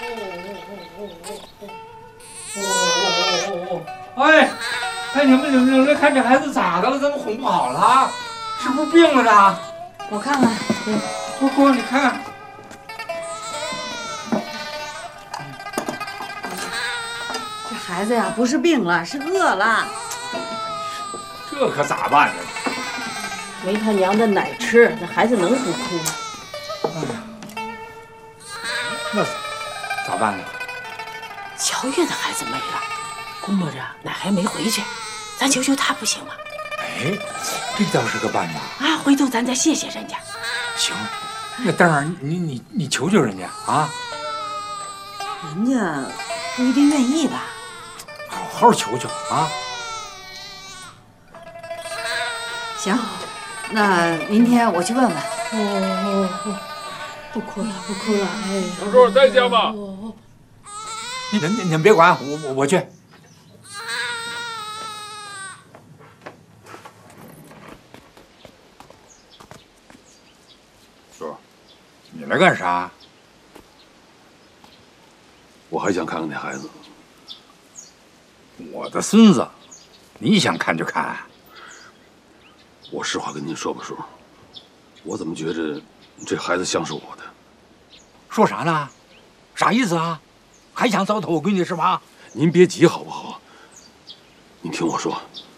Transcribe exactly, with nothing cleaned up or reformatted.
哎，哎，你们你们你们看这孩子咋的了？怎么哄不好了？是不是病了呢？ 我看看， 给我给我你看。 这孩子呀，不是病了，是饿了。 这可咋办呢？ 没他娘的奶吃，那孩子能不哭吗？ 哎呀，那咋办呢？ 小月的孩子没了，估摸着奶还没回去，咱求求他不行吗？ 哎，这倒是个办法啊！回头咱再谢谢人家。 行，那邓儿，你你你求求人家啊！ 人家不一定愿意吧？ 好好求求啊！ 行，那明天我去问问。 哦哦哦，不哭了，不哭了。哎， 小叔在家吗？ 你你你们别管我，我我去。叔，你来干啥？ 我还想看看那孩子。 我的孙子，你想看就看。 我实话跟您说吧，叔，我怎么觉着这孩子像是我的？ 说啥呢？啥意思啊？还想糟蹋我闺女是吧？ 您别急好不好？您听我说，